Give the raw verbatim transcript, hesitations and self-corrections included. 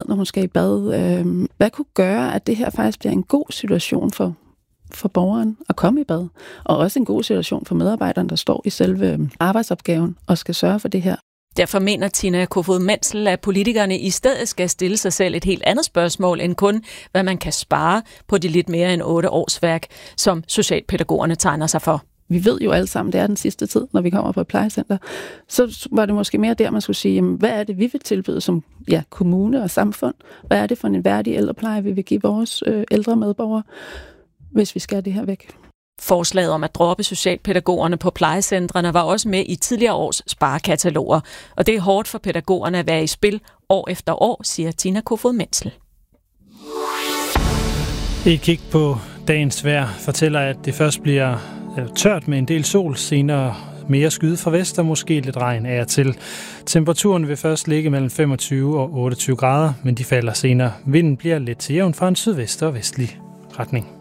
når hun skal i bad. Øh, hvad kunne gøre, at det her faktisk bliver en god situation for, for borgeren at komme i bad? Og også en god situation for medarbejderen, der står i selve arbejdsopgaven og skal sørge for det her. Derfor mener Tina Kofod Menzel, at politikerne i stedet skal stille sig selv et helt andet spørgsmål end kun, hvad man kan spare på de lidt mere end otte års værk, som socialpædagogerne tegner sig for. Vi ved jo alle sammen, det er den sidste tid, når vi kommer på et plejecenter. Så var det måske mere der, man skulle sige, jamen, hvad er det, vi vil tilbyde som ja, kommune og samfund? Hvad er det for en værdig ældrepleje, vi vil give vores øh, ældre medborgere, hvis vi skal det her væk? Forslaget om at droppe socialpædagogerne på plejecentrene var også med i tidligere års sparekataloger, og det er hårdt for pædagogerne at være i spil år efter år, siger Tina Kofod Menzel. Et kig på dagens vejr fortæller, at det først bliver tørt med en del sol, senere mere skyde fra vest og måske lidt regn af og til. Temperaturen vil først ligge mellem femogtyve og otteogtyve grader, men de falder senere. Vinden bliver lidt til jævn fra en sydvest og vestlig retning.